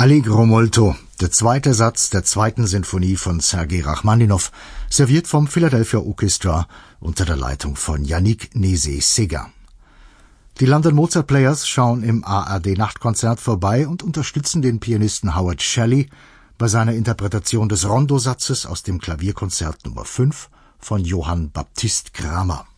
Allegro molto, der zweite Satz der zweiten Sinfonie von Sergei Rachmaninow, serviert vom Philadelphia Orchestra unter der Leitung von Yannick Nézet-Séguin. Die London Mozart Players schauen im ARD-Nachtkonzert vorbei und unterstützen den Pianisten Howard Shelley bei seiner Interpretation des Rondosatzes aus dem Klavierkonzert Nummer 5 von Johann Baptist Cramer.